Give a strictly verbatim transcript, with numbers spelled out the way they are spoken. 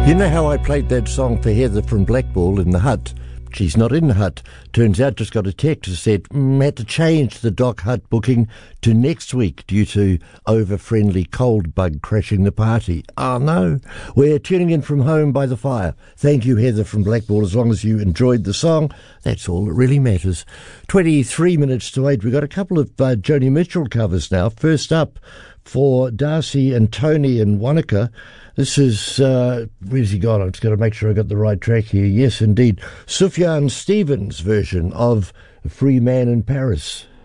You know how I played that song for Heather from Blackball in the hut? She's not in the hut. Turns out just got a text that said, mm, had to change the Dock Hut booking to next week due to over-friendly cold bug crashing the party. Oh no, we're tuning in from home by the fire. Thank you, Heather from Blackball. As long as you enjoyed the song, that's all that really matters. twenty-three minutes to eight. We've got a couple of uh, Joni Mitchell covers now. First up for Darcy and Tony in Wanaka. This is, uh, where's he gone? I've just got to make sure I got the right track here. Yes, indeed. Sufjan Stevens' version of Free Man in Paris.